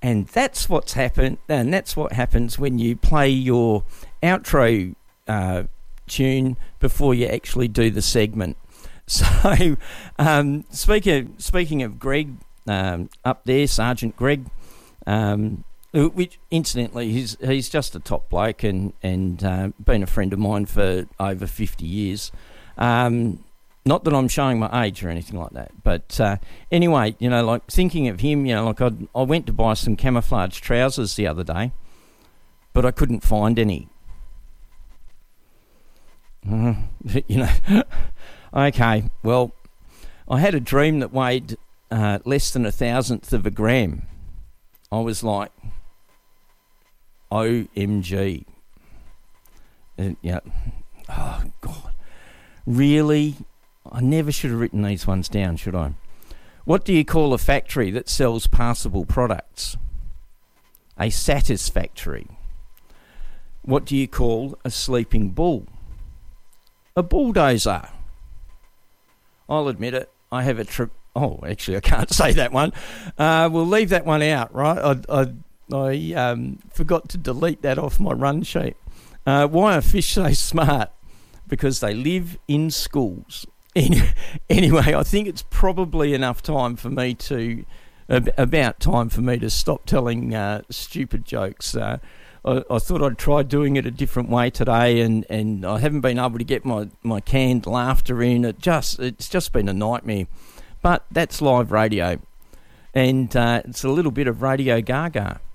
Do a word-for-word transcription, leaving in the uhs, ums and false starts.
And that's what's happened, and that's what happens when you play your outro uh, tune before you actually do the segment. So, um, speaking speaking of Greg um, up there, Sergeant Greg, um, which incidentally he's he's just a top bloke and and uh, been a friend of mine for over fifty years. Um, Not that I'm showing my age or anything like that, but uh, anyway, you know, like thinking of him, you know, like I'd, I went to buy some camouflage trousers the other day, but I couldn't find any. Uh, you know, okay, well, I had a dream that weighed uh, less than a thousandth of a gram. I was like, O M G. Uh, yeah, oh, God. Really? I never should have written these ones down, should I? What do you call a factory that sells passable products? A satisfactory. What do you call a sleeping bull? A bulldozer. I'll admit it. I have a trip. Oh, actually, I can't say that one. Uh, we'll leave that one out, right? I I, I um, forgot to delete that off my run sheet. Uh, why are fish so smart? Because they live in schools. Anyway, I think it's probably enough time for me to, about time for me to stop telling uh, stupid jokes. Uh, I, I thought I'd try doing it a different way today, and, and I haven't been able to get my, my canned laughter in. It just it's just been a nightmare. But that's live radio, and uh, it's a little bit of Radio Gaga.